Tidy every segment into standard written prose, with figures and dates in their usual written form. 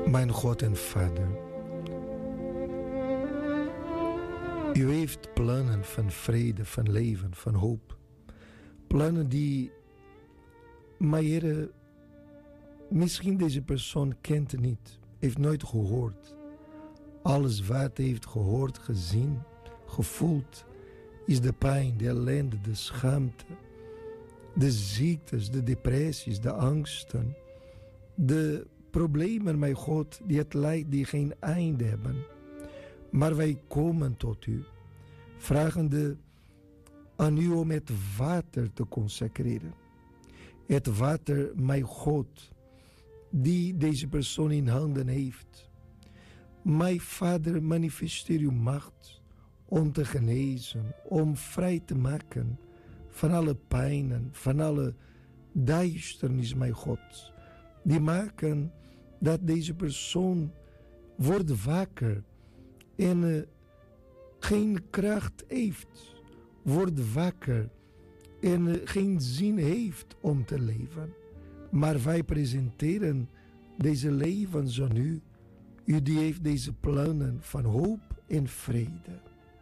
Mijn God en Vader, u heeft plannen van vrede, van leven, van hoop. Plannen die, maar Heere, misschien deze persoon kent niet, heeft nooit gehoord. Alles wat hij heeft gehoord, gezien, gevoeld, is de pijn, de ellende, de schaamte, de ziektes, de depressies, de angsten, de problemen, mijn God, die het lijdt, die geen einde hebben. Maar wij komen tot u, vragende aan u om het water te consecreren. Het water, mijn God, die deze persoon in handen heeft. Mijn Vader, manifesteer uw macht om te genezen, om vrij te maken van alle pijnen, van alle duisternis, mijn God. Die maken dat deze persoon wordt wakker en geen kracht heeft. Wordt wakker en geen zin heeft om te leven. Maar wij presenteren deze levens aan u. U die heeft deze plannen van hoop en vrede.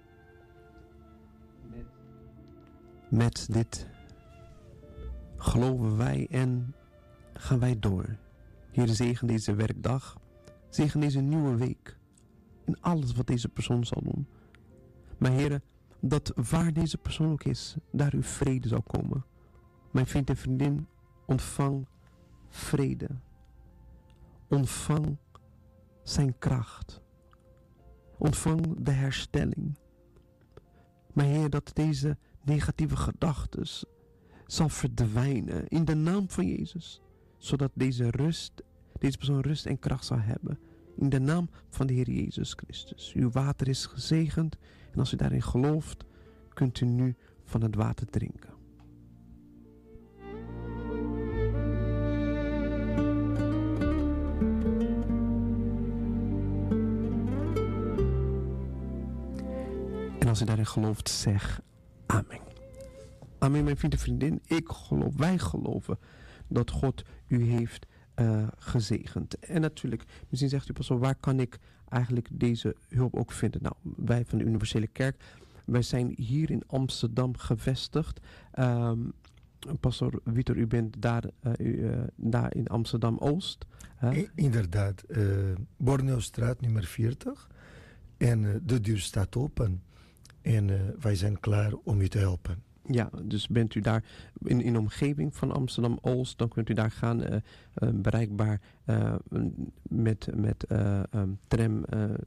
Met dit geloven wij en gaan wij door. Heer, zegen deze werkdag. Zegen deze nieuwe week. En alles wat deze persoon zal doen. Maar Heer, dat waar deze persoon ook is, daar uw vrede zal komen. Mijn vriend en vriendin, ontvang vrede. Ontvang zijn kracht. Ontvang de herstelling. Maar Heer, dat deze negatieve gedachten zal verdwijnen in de naam van Jezus. Zodat deze persoon rust en kracht zal hebben. In de naam van de Heer Jezus Christus. Uw water is gezegend. En als u daarin gelooft, kunt u nu van het water drinken. En als u daarin gelooft, zeg amen. Amen, mijn vriend en vriendin. Wij geloven dat God u heeft gezegend. En natuurlijk, misschien zegt u pas wel, waar kan ik eigenlijk deze hulp ook vinden? Nou, wij van de Universele Kerk, wij zijn hier in Amsterdam gevestigd. Pastor Wieter, u bent daar in Amsterdam-Oost. Inderdaad, Borneostraat nummer 40. En de deur staat open. En wij zijn klaar om u te helpen. Ja, dus bent u daar in de omgeving van Amsterdam-Oost, dan kunt u daar gaan, bereikbaar met tram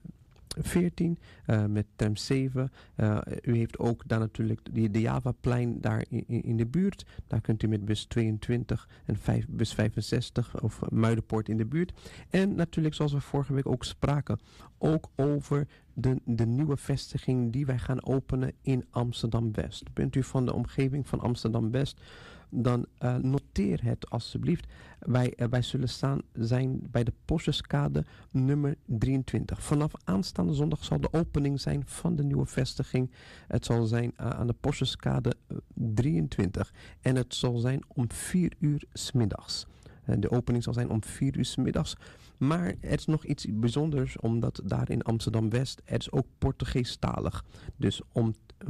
14, met tram 7. U heeft ook daar natuurlijk de Javaplein daar in de buurt. Daar kunt u met bus 22 en bus 65 of Muidenpoort in de buurt. En natuurlijk, zoals we vorige week ook spraken, ook over de nieuwe vestiging die wij gaan openen in Amsterdam-West. Bent u van de omgeving van Amsterdam-West, dan noteer het alstublieft. Wij zullen zijn bij de Postjeskade nummer 23. Vanaf aanstaande zondag zal de opening zijn van de nieuwe vestiging. Het zal zijn aan de Postjeskade 23. En het zal zijn om 4 uur 's middags. De opening zal zijn om 4 uur 's middags. Maar er is nog iets bijzonders, omdat daar in Amsterdam-West, het is ook Portugeestalig. Dus om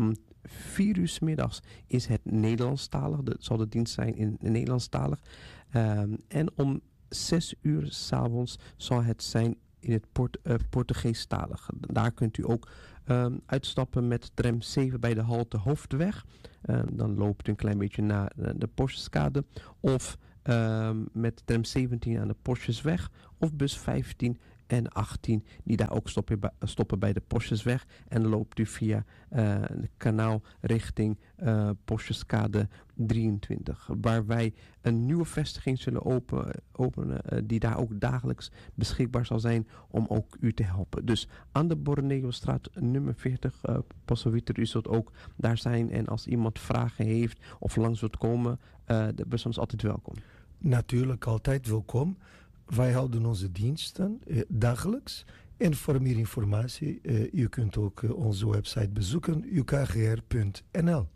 4 uur 's middags is het Nederlandstalig. Dat zal de dienst zijn in Nederlandstalig. En om 6 uur 's avonds zal het zijn in het Portugeestalig. Daar kunt u ook uitstappen met tram 7 bij de halte Hoofdweg. Dan loopt u een klein beetje naar de Postjeskade. Of met tram 17 aan de Postjesweg. Of bus 15 en 18 die daar ook stoppen bij de Postjesweg. En dan loopt u via het kanaal richting Postjeskade 23. Waar wij een nieuwe vestiging zullen openen die daar ook dagelijks beschikbaar zal zijn om ook u te helpen. Dus aan de Borneostraat nummer 40, Pastor Wieter, u zult ook daar zijn. En als iemand vragen heeft of langs wilt komen, de persoon is altijd welkom. Natuurlijk, altijd welkom. Wij houden onze diensten dagelijks. En voor meer informatie, u kunt ook onze website bezoeken, ukgr.nl.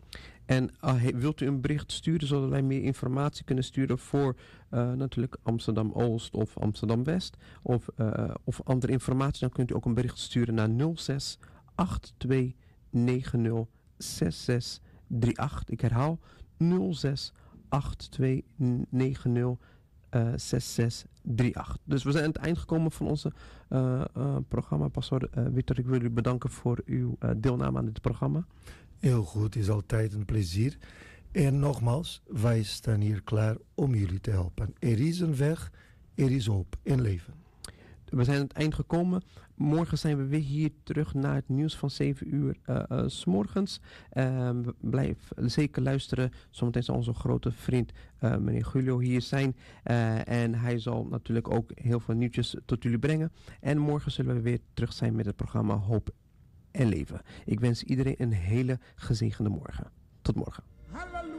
En wilt u een bericht sturen zodat wij meer informatie kunnen sturen voor natuurlijk Amsterdam-Oost of Amsterdam-West of andere informatie, dan kunt u ook een bericht sturen naar 06 82 90 6638. Ik herhaal 06 82 90 6638. Dus we zijn aan het eind gekomen van onze programma. Pastor Victor, ik wil u bedanken voor uw deelname aan dit programma. Heel goed, is altijd een plezier. En nogmaals, wij staan hier klaar om jullie te helpen. Er is een weg, er is hoop en leven. We zijn aan het eind gekomen. Morgen zijn we weer hier terug naar het nieuws van 7 uur 's morgens. Blijf zeker luisteren. Zometeen zal onze grote vriend meneer Julio hier zijn. En hij zal natuurlijk ook heel veel nieuwtjes tot jullie brengen. En morgen zullen we weer terug zijn met het programma Hoop en Leven. Ik wens iedereen een hele gezegende morgen. Tot morgen. Halleluja.